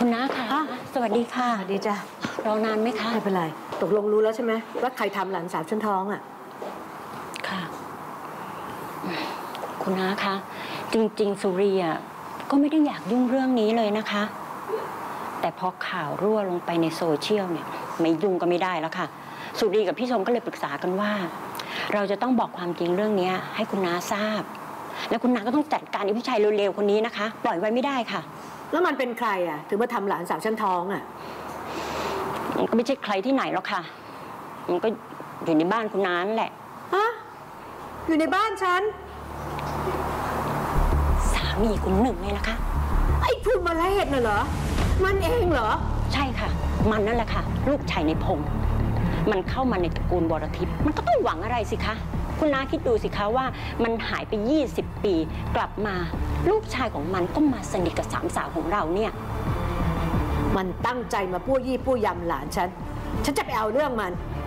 คุณน้าค่ะสวัสดีค่ะสวัสดีจ้ะรอนานไหมคะไม่เป็นไรตกลงรู้แล้วใช่ไหมว่าใครทำหลานสาวฉันท้องอ่ะค่ะคุณน้าคะจริงๆสุรีอ่ะก็ไม่ได้อยากยุ่งเรื่องนี้เลยนะคะแต่พอข่าวรั่วลงไปในโซเชียลเนี่ยไม่ยุ่งก็ไม่ได้แล้วค่ะสุรีกับพี่ชมก็เลยปรึกษากันว่าเราจะต้องบอกความจริงเรื่องนี้ให้คุณน้าทราบแล้วคุณน้าก็ต้องจัดการไอ้ผู้ชายเร็วๆคนนี้นะคะปล่อยไว้ไม่ได้ค่ะแล้วมันเป็นใครอ่ะถึงมาทำหลานสาวฉันท้องอ่ะมันก็ไม่ใช่ใครที่ไหนหรอกค่ะมันก็อยู่ในบ้านคุณน้านั่นแหละฮะอยู่ในบ้านฉันสามีคุณหนึ่งเลยนะคะไอ้ภูมิมาเลศน่ะเหรอมันเองเหรอใช่ค่ะมันนั่นแหละค่ะลูกชายในพงษ์มันเข้ามาในตระกูลวรทิพย์มันก็ต้องหวังอะไรสิคะคุณน้าคิดดูสิคะว่ามันหายไป20 ปีกลับมาลูกชายของมันก็มาสนิทกับสามสาวของเราเนี่ยมันตั้งใจมาปู้ยี่ปู้ยำหลานฉันจะไปเอาเรื่องมัน